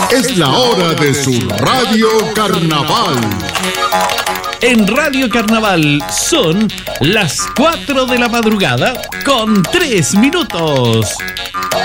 Es la hora de su Radio Carnaval. En Radio Carnaval son las 4 de la madrugada con 3 minutos.